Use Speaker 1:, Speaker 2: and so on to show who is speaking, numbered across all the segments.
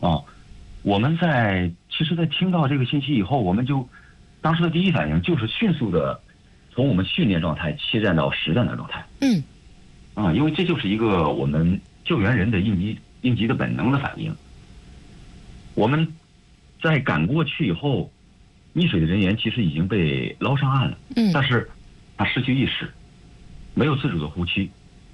Speaker 1: 啊，我们其实在听到这个信息以后，我们就当时的第一反应就是迅速的从我们训练状态切换到实战的状态。因为这就是一个我们救援人的应急的本能的反应。我们在赶过去以后，溺水的人员其实已经被捞上岸了，但是他失去意识，没有自主的呼吸。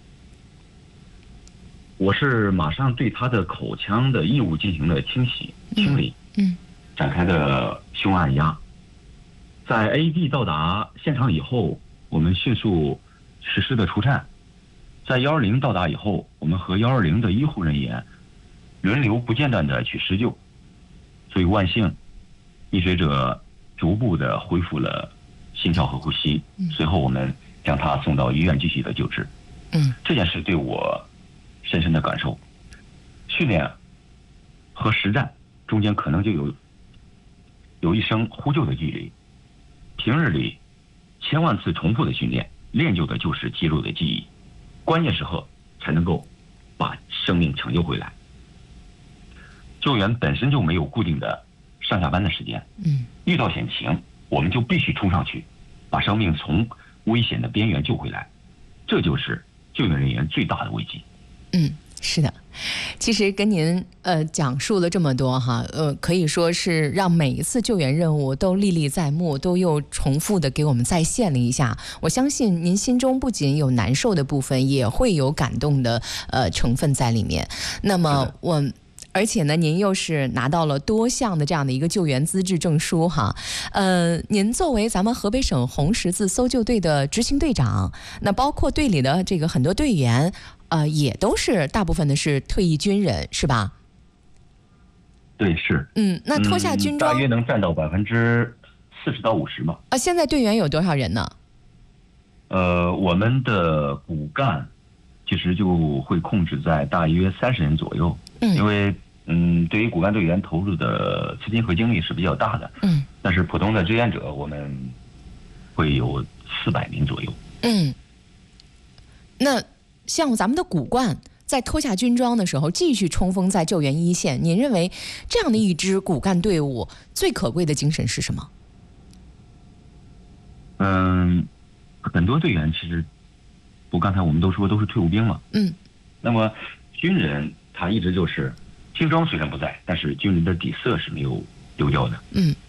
Speaker 1: 我是马上对他的口腔的异物进行了清理，展开的胸按压。在 AED 到达现场以后，我们迅速实施的除颤。在120到达以后，我们和120的医护人员轮流不间断的去施救，所以万幸，溺水者逐步的恢复了心跳和呼吸。随后我们将他送到医院继续的救治。这件事对我深深的感受，训练和实战中间可能就有一声呼救的距离。平日里千万次重复的训练，练就的就是肌肉的记忆，关键时刻才能够把生命抢救回来。救援本身就没有固定的上下班的时间，遇到险情我们就必须冲上去，把生命从危险的边缘救回来，这就是救援人员最大的危机。
Speaker 2: 是的，其实跟您讲述了这么多哈，可以说是让每一次救援任务都历历在目，都又重复的给我们再现了一下。我相信您心中不仅有难受的部分，也会有感动的成分在里面。那么而且呢，您又是拿到了多项的这样的一个救援资质证书哈。您作为咱们河北省红十字搜救队的执行队长，那包括队里的这个很多队员，也都是大部分的是退役军人，是吧？
Speaker 1: 对，是。
Speaker 2: 那脱下军装，
Speaker 1: 大约能占到40%到50%吧。
Speaker 2: 现在队员有多少人呢？
Speaker 1: 我们的骨干其实就会控制在大约30人左右。因为对于骨干队员投入的资金和精力是比较大的。但是普通的志愿者我们会有400名左右。
Speaker 2: 那像咱们的骨干在脱下军装的时候继续冲锋在救援一线，您认为这样的一支骨干队伍最可贵的精神是什么？
Speaker 1: 很多队员其实刚才我们都说都是退伍兵嘛。那么军人他一直就是军装虽然不在，但是军人的底色是没有丢掉的。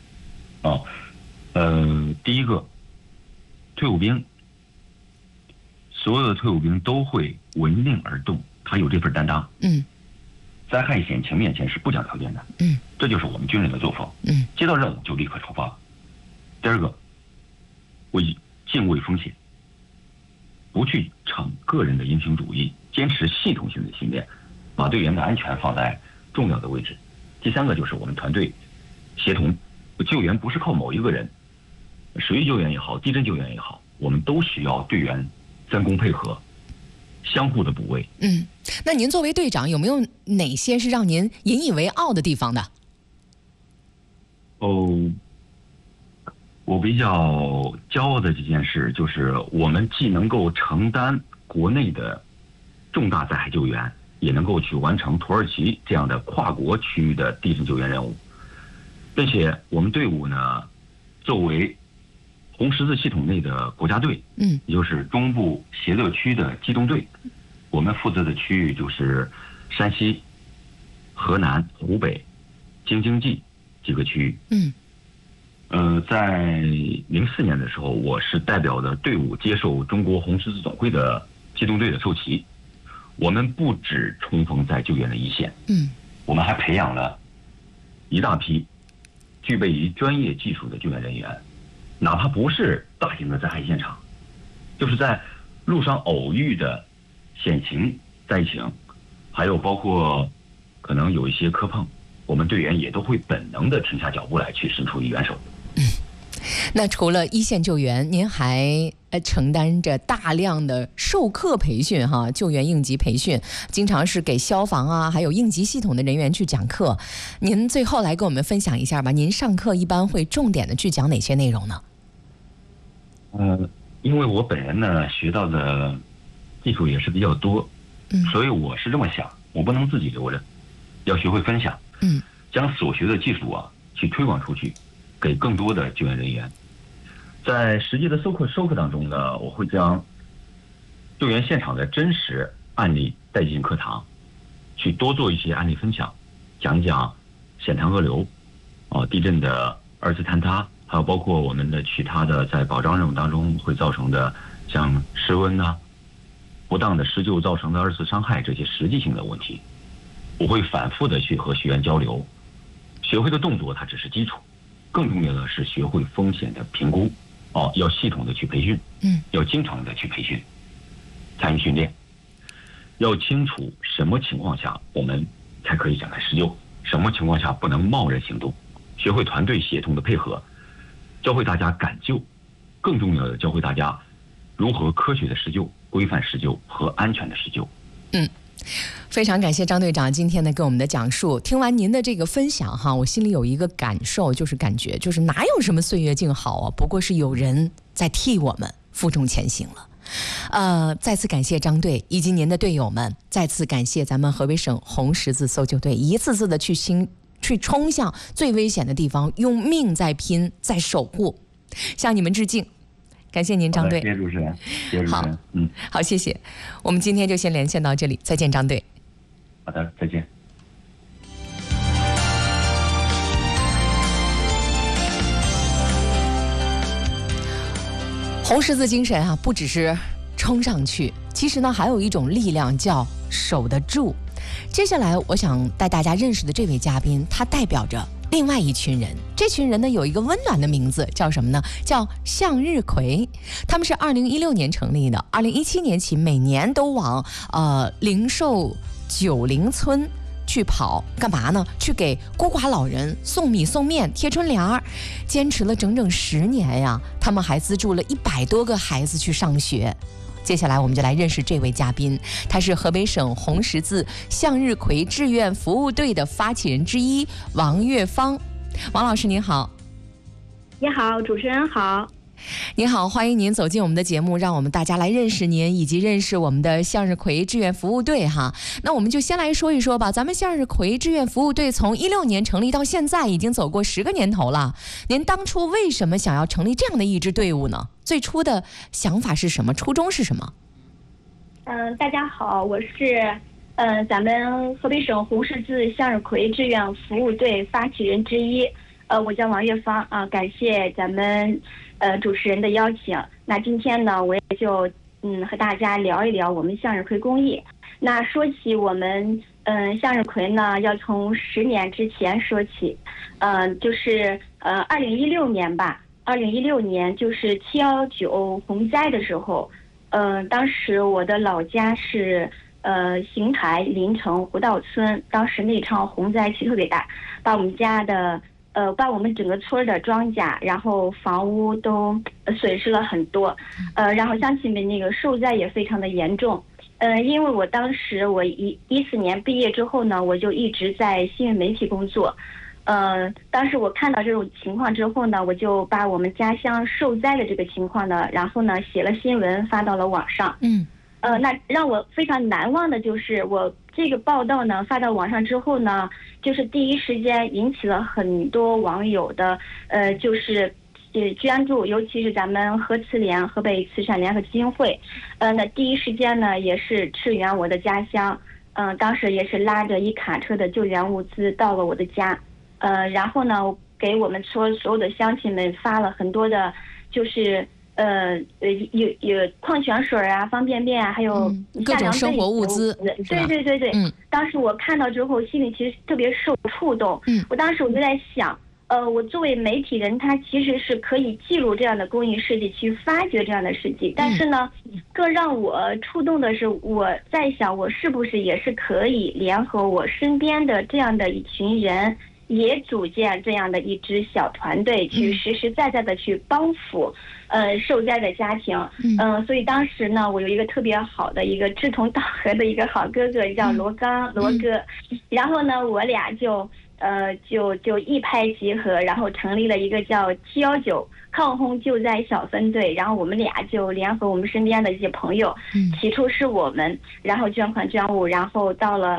Speaker 1: 第一个，退伍兵，所有的退伍兵都会闻令而动，他有这份担当。灾害险情面前是不讲条件的。这就是我们军人的作风。接到任务就立刻出发。第二个，敬畏风险，不去逞个人的英雄主义，坚持系统性的训练，把队员的安全放在重要的位置。第三个就是我们团队协同，救援不是靠某一个人，水域救援也好，地震救援也好，我们都需要队员分工配合，相互的补位。
Speaker 2: 那您作为队长，有没有哪些是让您引以为傲的地方的？
Speaker 1: 我比较骄傲的这件事就是我们既能够承担国内的重大灾害救援，也能够去完成土耳其这样的跨国区域的地震救援任务，并且我们队伍呢，作为红十字系统内的国家队，也就是中部协乐区的机动队，我们负责的区域就是山西、河南、湖北、京津冀几个区域。在04年的时候，我是代表的队伍接受中国红十字总会的机动队的授旗。我们不只冲锋在救援的一线，我们还培养了一大批具备于专业技术的救援人员，哪怕不是大型的灾害现场，就是在路上偶遇的险情灾情，还有包括可能有一些磕碰，我们队员也都会本能的停下脚步来去伸出援手。
Speaker 2: 那除了一线救援，您还承担着大量的授课培训哈，救援应急培训，经常是给消防啊，还有应急系统的人员去讲课。您最后来跟我们分享一下吧，您上课一般会重点的去讲哪些内容呢？
Speaker 1: 因为我本人呢学到的技术也是比较多，所以我是这么想，我不能自己留着，要学会分享。 将所学的技术去推广出去，给更多的救援人员。在实际的授课当中呢，我会将救援现场的真实案例带进课堂，去多做一些案例分享，讲讲险滩恶流、地震的二次坍塌，还有包括我们的其他的在保障任务当中会造成的像失温不当的施救造成的二次伤害这些实际性的问题。我会反复的去和学员交流，学会的动作它只是基础，更重要的是学会风险的评估，要系统的去培训，要经常的去培训，参与训练，要清楚什么情况下我们才可以展开施救，什么情况下不能贸然行动，学会团队协同的配合，教会大家敢救，更重要的教会大家如何科学的施救、规范施救和安全的施救。
Speaker 2: 非常感谢张队长今天的跟我们的讲述。听完您的这个分享我心里有一个感受，就是感觉就是哪有什么岁月静好不过是有人在替我们负重前行了。再次感谢张队以及您的队友们，再次感谢咱们河北省红十字搜救队一次次的去冲向最危险的地方，用命在拼，在守护，向你们致敬。感谢您，张队。
Speaker 1: 谢谢主持人，谢谢主持人。
Speaker 2: 好，谢谢。我们今天就先连线到这里，再见，张队。
Speaker 1: 好的，再见。
Speaker 2: 红十字精神不只是冲上去，其实呢还有一种力量叫守得住。接下来我想带大家认识的这位嘉宾，他代表着另外一群人，这群人呢有一个温暖的名字，叫什么呢？叫向日葵。他们是2016年成立的，2017年起每年都往灵寿90村去跑，干嘛呢？去给孤寡老人送米送面贴春联儿，坚持了整整10年呀。他们还资助了100多个孩子去上学。接下来我们就来认识这位嘉宾，他是河北省红十字向日葵志愿服务队的发起人之一王月芳。王老师您好。
Speaker 3: 你好，主持人好。
Speaker 2: 您好，欢迎您走进我们的节目，让我们大家来认识您以及认识我们的向日葵志愿服务队那我们就先来说一说吧。咱们向日葵志愿服务队从16年成立到现在，已经走过10个年头了。您当初为什么想要成立这样的一支队伍呢？最初的想法是什么？初衷是什么？
Speaker 3: 大家好，我是咱们河北省红十字向日葵志愿服务队发起人之一，我叫王月芳感谢咱们主持人的邀请。那今天呢，我也就和大家聊一聊我们向日葵公益。那说起我们向日葵呢，要从10年之前说起，就是2016年吧。2016年就是719洪灾的时候，当时我的老家是邢台临城湖道村，当时那场洪灾其实特别大，把我们家的把我们整个村的庄稼，然后房屋都损失了很多，然后乡亲们那个受灾也非常的严重。因为我当时我14年毕业之后呢，我就一直在新闻媒体工作。当时我看到这种情况之后呢，我就把我们家乡受灾的这个情况呢，然后呢写了新闻发到了网上。那让我非常难忘的就是我这个报道呢发到网上之后呢，就是第一时间引起了很多网友的就是捐助，尤其是咱们河慈联河北慈善联合基金会，那第一时间呢也是驰援我的家乡，当时也是拉着1卡车的救援物资到了我的家，然后呢给我们所有的乡亲们发了很多的，就是有矿泉水方便面还有
Speaker 2: 各种生活物资。
Speaker 3: 对，当时我看到之后心里其实特别受触动。我当时我就在想，我作为媒体人，他其实是可以记录这样的公益事迹，去发掘这样的事迹，但是呢更让我触动的是，我在想我是不是也是可以联合我身边的这样的一群人，也组建这样的一支小团队，去实实在在的去帮扶受灾的家庭。所以当时呢，我有一个特别好的一个志同道合的一个好哥哥叫罗哥，然后呢我俩就一拍即合，然后成立了一个叫719抗洪救灾小分队，然后我们俩就联合我们身边的一些朋友，起初是我们，然后捐款捐物，然后到了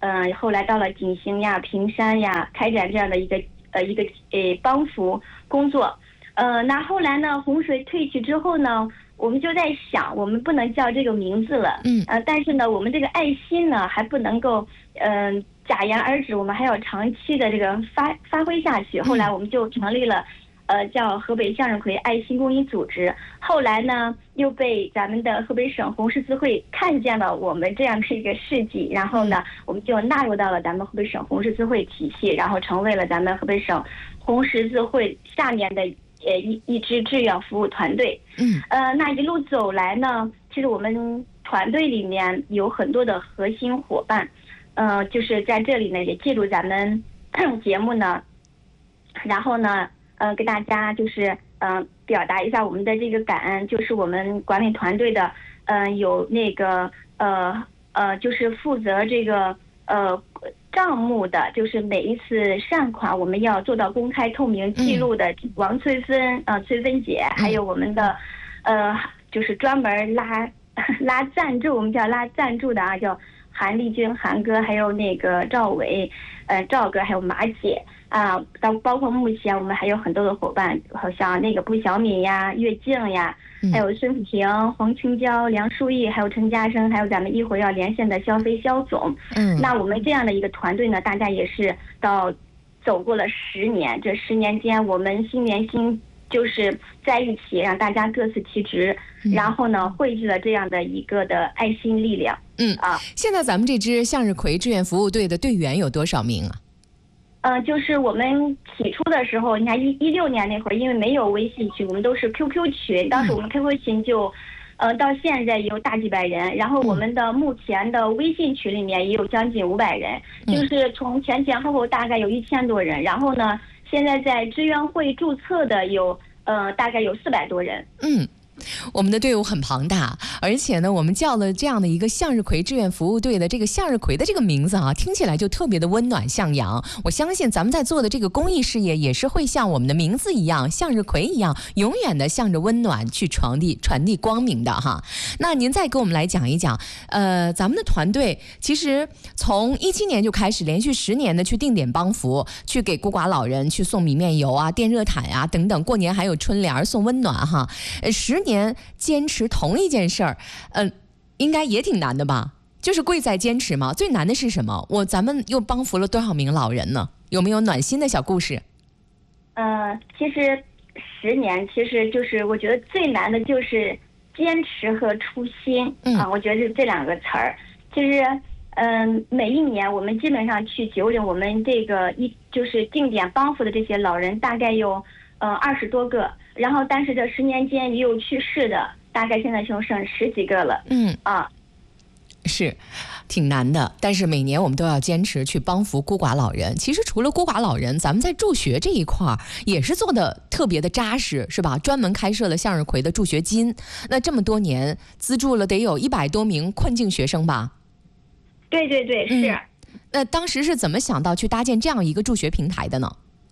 Speaker 3: 后来到了景行呀、平山呀，开展这样的一个帮扶工作。那后来呢，洪水退去之后呢，我们就在想，我们不能叫这个名字了，但是呢，我们这个爱心呢还不能够戛然而止，我们还要长期的这个发挥下去。后来我们就成立了叫河北向日葵爱心公益组织。后来呢，又被咱们的河北省红十字会看见了我们这样的一个事迹，然后呢，我们就纳入到了咱们河北省红十字会体系，然后成为了咱们河北省红十字会下面的一支志愿服务团队。那一路走来呢，其实我们团队里面有很多的核心伙伴，就是在这里呢也借助咱们节目呢，然后呢给大家就是表达一下我们的这个感恩。就是我们管理团队的有那个就是负责这个账目的，就是每一次善款我们要做到公开透明记录的王翠芬翠芬姐，还有我们的就是专门拉赞助，我们叫拉赞助的啊，叫韩丽君韩哥，还有那个赵伟赵哥，还有马姐啊，包括目前我们还有很多的伙伴，好像那个布小敏呀、岳静呀，还有孙福平、黄青椒、梁书义，还有陈嘉生，还有咱们一会儿要连线的肖飞肖总。那我们这样的一个团队呢，大家也是走过了10年，这10年间我们心连心就是在一起，让大家各司其职，然后呢汇聚了这样的一个的爱心力量。
Speaker 2: 现在咱们这支向日葵志愿服务队的队员有多少名啊？
Speaker 3: 就是我们起初的时候，你看16年那会儿，因为没有微信群，我们都是 QQ 群，当时我们 QQ 群就到现在也有大几百人，然后我们的目前的微信群里面也有将近500人，就是从前后大概有1000多人，然后呢现在在志愿会注册的有大概有400多人。
Speaker 2: 我们的队伍很庞大，而且呢，我们叫了这样的一个向日葵志愿服务队的这个向日葵的这个名字啊，听起来就特别的温暖向阳。我相信咱们在做的这个公益事业也是会像我们的名字一样，向日葵一样，永远的向着温暖去传递光明的哈。那您再给我们来讲一讲，咱们的团队其实从17年就开始，连续10年的去定点帮扶，去给孤寡老人去送米面油啊、电热毯啊等等，过年还有春联送温暖哈。10年坚持同一件事儿，应该也挺难的吧？就是贵在坚持嘛。最难的是什么？咱们又帮扶了多少名老人呢？有没有暖心的小故事？
Speaker 3: 其实10年，其实就是我觉得最难的就是坚持和初心我觉得这2个词儿。其实每一年我们基本上去就诊，我们这个就是定点帮扶的这些老人大概有20多个。然后但是这10年间也有去世的，大概现在就剩10几个了。
Speaker 2: 是挺难的，但是每年我们都要坚持去帮扶孤寡老人。其实除了孤寡老人，咱们在助学这一块也是做的特别的扎实，是吧？专门开设了向日葵的助学金，那这么多年资助了得有100多名困境学生吧？
Speaker 3: 对，是。
Speaker 2: 那当时是怎么想到去搭建这样一个助学平台的呢？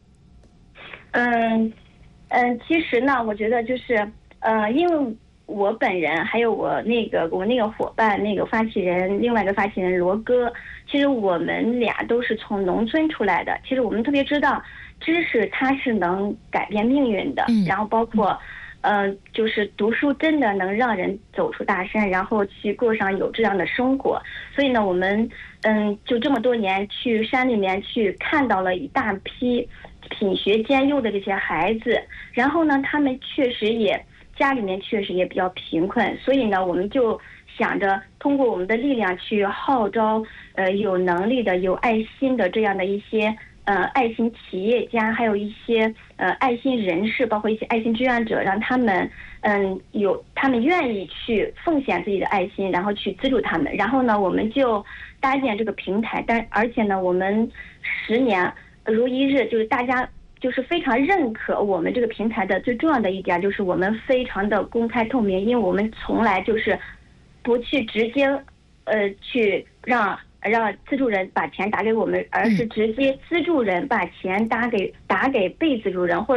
Speaker 3: 其实呢，我觉得就是因为我本人还有我那个伙伴，那个发起人，另外一个发起人罗哥，其实我们俩都是从农村出来的。其实我们特别知道，知识它是能改变命运的，然后包括就是读书真的能让人走出大山，然后去过上有质量的生活。所以呢，我们就这么多年去山里面去看到了一大批品学兼优的这些孩子，然后呢，他们家里面确实也比较贫困，所以呢，我们就想着通过我们的力量去号召有能力的、有爱心的这样的一些爱心企业家，还有一些爱心人士，包括一些爱心志愿者，让他们他们愿意去奉献自己的爱心，然后去资助他们。然后呢，我们就搭建这个平台，而且呢，我们10年如一日，就是大家就是非常认可我们这个平台的最重要的一点，就是我们非常的公开透明，因为我们从来就是不去直接去让资助人把钱打给我们，而是直接资助人把钱打给被资助人，或者是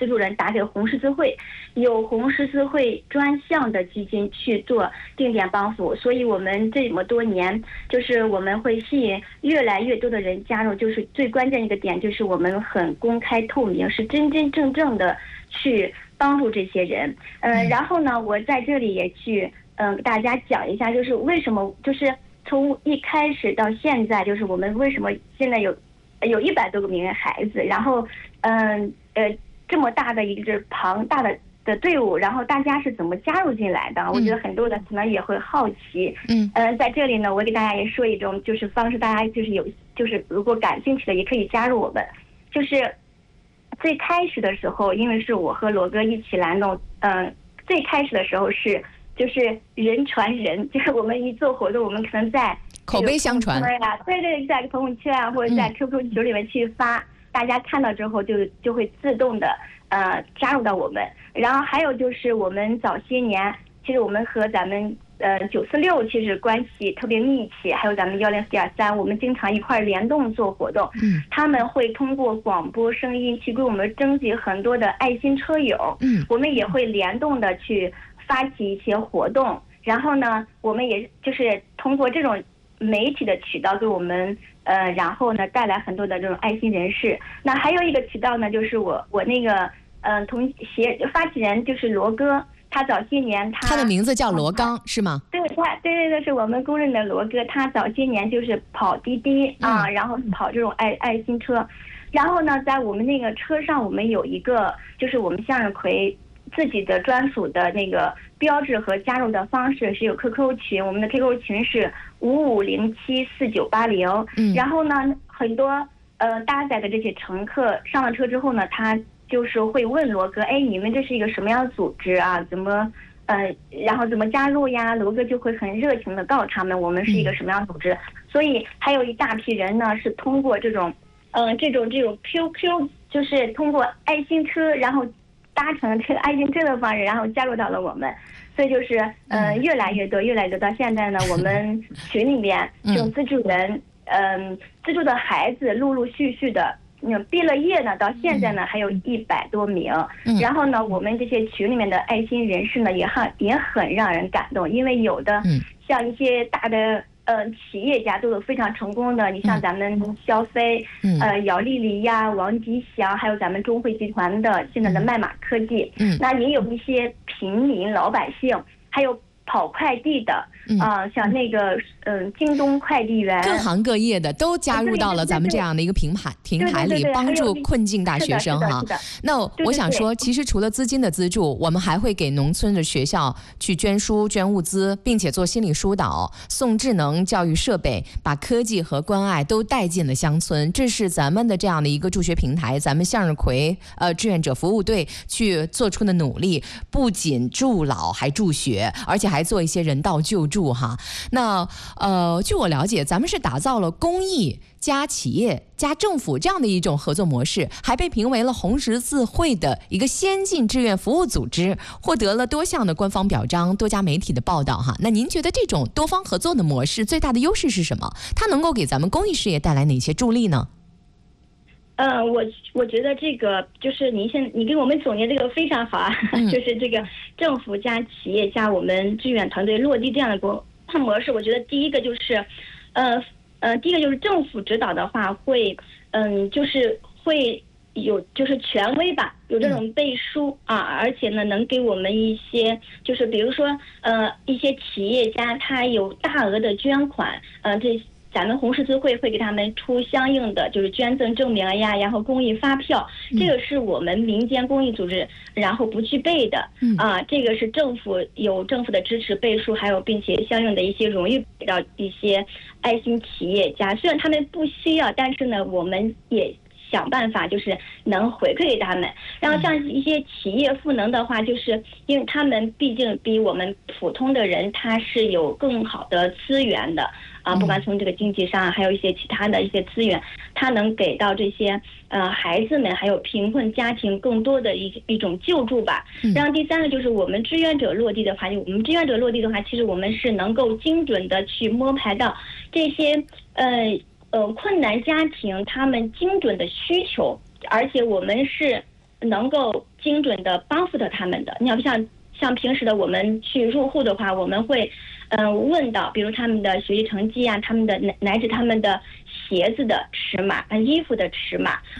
Speaker 3: 资助人打给红十字会，有红十字会专项的基金去做定点帮扶，所以我们这么多年就是我们会吸引越来越多的人加入，就是最关键一个点就是我们很公开透明，是真真正正的去帮助这些人。然后呢，我在这里也去给大家讲一下，就是为什么就是从一开始到现在，就是我们为什么现在有100多个名人孩子，然后这么大的一个庞大的队伍，然后大家是怎么加入进来的？我觉得很多的可能也会好奇。在这里呢，我给大家也说一种就是方式，大家就是如果感兴趣的也可以加入我们。就是最开始的时候，因为是我和罗哥一起来弄，最开始的时候就是人传人，就是我们一做活动，我们可能在
Speaker 2: 口碑相传
Speaker 3: 呀，对，在朋友圈啊或者在 QQ 群里面去发，大家看到之后就会自动的加入到我们。然后还有就是我们早些年，其实我们和咱们946其实关系特别密切，还有咱们104.3，我们经常一块联动做活动。他们会通过广播声音去给我们征集很多的爱心车友。我们也会联动的去发起一些活动，然后呢，我们也就是通过这种媒体的渠道给我们然后呢带来很多的这种爱心人士。那还有一个渠道呢，就是我那个发起人就是罗哥，他早些年他
Speaker 2: 的名字叫罗刚是吗？
Speaker 3: 对，对，是我们公认的罗哥。他早些年就是跑滴滴啊，然后跑这种爱心车。然后呢，在我们那个车上，我们有一个就是我们向日葵自己的专属的那个标志和加入的方式是有 QQ 群，我们的 QQ 群是55074980。然后呢，很多搭载的这些乘客上了车之后呢，他就是会问罗哥，你们这是一个什么样的组织啊？怎么然后怎么加入呀？罗哥就会很热情的告诉他们我们是一个什么样的组织。所以还有一大批人呢是通过这种 QQ， 就是通过爱心车，然后搭乘这个爱心车的方式，然后加入到了我们。所以就是越来越多到现在呢，我们群里面这种资助人资助的孩子陆陆续续的毕了业呢，到现在呢还有100多名。然后呢，我们这些群里面的爱心人士呢也很让人感动，因为有的像一些大的企业家都有非常成功的，你像咱们肖飞、姚丽丽呀、王吉祥，还有咱们中汇集团的现在的麦马科技。那也有一些平民老百姓，还有跑快递的像那个京东快递员，
Speaker 2: 各行各业的都加入到了咱们这样的一个平台里，帮助困境大学生哈。那我想说，其实除了资金的资助，我们还会给农村的学校去捐书捐物资，并且做心理疏导，送智能教育设备，把科技和关爱都带进了乡村。这是咱们的这样的一个助学平台，咱们向日葵志愿者服务队去做出的努力，不仅助老还助学，而且还做一些人道救助哈。那据我了解，咱们是打造了公益加企业加政府这样的一种合作模式，还被评为了红十字会的一个先进志愿服务组织，获得了多项的官方表彰，多家媒体的报道哈。那您觉得这种多方合作的模式最大的优势是什么？它能够给咱们公益事业带来哪些助力呢？
Speaker 3: 我觉得这个就是你给我们总结这个非常好啊，就是这个政府加企业加我们志愿团队落地这样的模式。我觉得第一个就是政府指导的话会就是会有就是权威吧，有这种背书啊，而且呢能给我们一些就是比如说一些企业家他有大额的捐款，咱们红十字会会给他们出相应的就是捐赠证明呀，然后公益发票，这个是我们民间公益组织然后不具备的这个是政府有政府的支持背书，还有并且相应的一些荣誉给到一些爱心企业家，虽然他们不需要，但是呢我们也想办法就是能回馈给他们。然后像一些企业赋能的话，就是因为他们毕竟比我们普通的人他是有更好的资源的不管从这个经济上还有一些其他的一些资源，他能给到这些孩子们还有贫困家庭更多的一种救助吧。然后第三个就是我们志愿者落地的话，其实我们是能够精准的去摸排到这些困难家庭他们精准的需求，而且我们是能够精准的帮扶到他们的。你要不像平时的我们去入户的话，我们会问到，比如他们的学习成绩啊，他们的乃至他们的鞋子的尺码、衣服的尺码，